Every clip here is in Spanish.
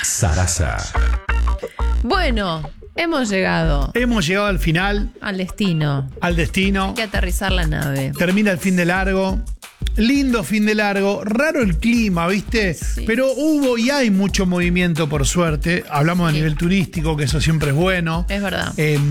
Sarasa. Bueno, hemos llegado Hemos llegado al final, al destino. al destino. Hay que aterrizar la nave. Termina el fin de largo. Lindo fin de largo. Raro el clima, ¿viste? Sí. Pero hubo y hay mucho movimiento, por suerte. Hablamos a Sí. nivel turístico, que eso siempre es bueno. Es verdad.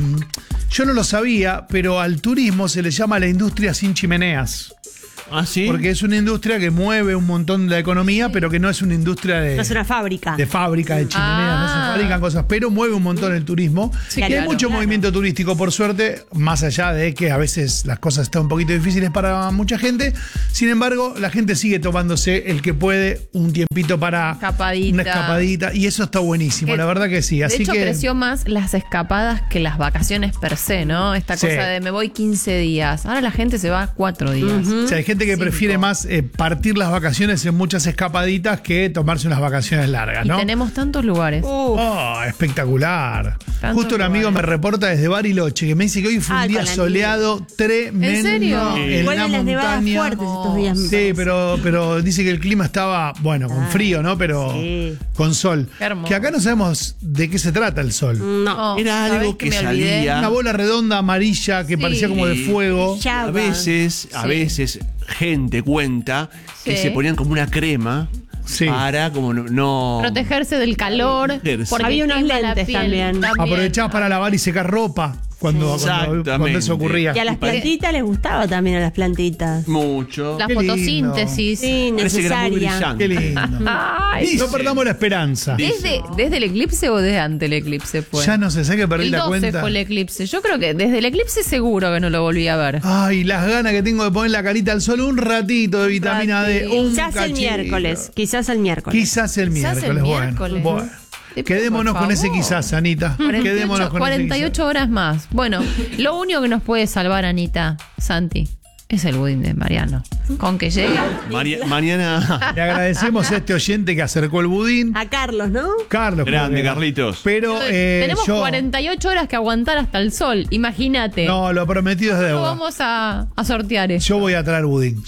Yo no lo sabía, pero al turismo se le llama la industria sin chimeneas. ¿Ah, sí? Porque es una industria que mueve un montón de la economía, pero que no es una industria No es una fábrica. de fábrica de chimeneas, no se fabrican cosas, pero mueve un montón el turismo. Sí, y hay claro. mucho movimiento turístico, por suerte, más allá de que a veces las cosas están un poquito difíciles para mucha gente. Sin embargo, la gente sigue tomándose el que puede un tiempito para Escapadita. una escapadita, y eso está buenísimo, Que, la verdad que sí. De Así hecho, que creció más las escapadas que las vacaciones per se, ¿no? Esta Sí. cosa de me voy 15 días. Ahora la gente se va 4 días. o sea, hay gente que 5. prefiere más partir las vacaciones en muchas escapaditas que tomarse unas vacaciones largas, Y ¿no? tenemos tantos lugares. Oh, espectacular. Tantos Justo un amigo lugares. me reporta desde Bariloche que me dice que hoy fue un Ah, día con la soleado tremendo. ¿En serio? En Igual la en las nevadas montaña. fuertes estos días. me Sí, parece. pero dice que el clima estaba, bueno, con frío, ¿no? Pero Sí. con sol. Qué hermoso. Que acá no sabemos de qué se trata el sol. No. Oh, Era ¿sabés algo que me olvidé? salía. Una bola redonda amarilla que Sí. parecía como de fuego. Ya A va. veces, Sí. gente cuenta que Sí. se ponían como una crema Sí. para como no. Protegerse del calor. Protegerse. Porque Había unos quema la lentes piel también. Aprovechabas para lavar y secar ropa cuando Exactamente. eso ocurría. Y a las plantitas les gustaba también a las plantitas. Mucho. La Qué lindo. fotosíntesis. Sí, Parece que era muy necesaria. brillante. Qué lindo. Ay, No perdamos la esperanza. ¿Desde el eclipse o desde antes el eclipse fue? Ya no sé, sé que perdí El la 12 cuenta. fue el eclipse. Yo creo que desde el eclipse seguro que no lo volví a ver. Ay, las ganas que tengo de poner la carita al sol un ratito de vitamina D. ratito. Un Quizás el cachito. miércoles. Quizás el miércoles. Quizás el Quizás el miércoles. miércoles. Bueno. Te pido, Quedémonos por con ese favor. quizás, Anita. 48, Quedémonos con 48 horas más. Bueno, lo único que nos puede salvar, Anita, Santi, es el budín de Mariano. Con que llegue. Mañana. ese quizás. Le agradecemos a este oyente que acercó el budín. A Carlos, ¿no? Carlos. Grande, creo que era. Carlitos. Pero Tenemos yo. 48 horas que aguantar hasta el sol. Imagínate. No, lo prometido es No deuda. vamos a sortear eso. Yo voy a traer budín.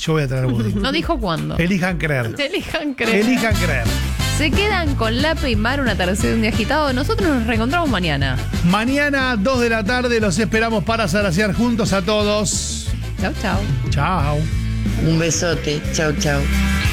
No dijo cuándo. Elijan creer. Elijan creer. Elijan creer. Se quedan con Lape y Mar, una tercera de un día agitado. Nosotros nos reencontramos mañana. Mañana, 2 de la tarde, los esperamos para zarasear juntos a todos. Chau, chau. Chao. Un besote. Chau, chau.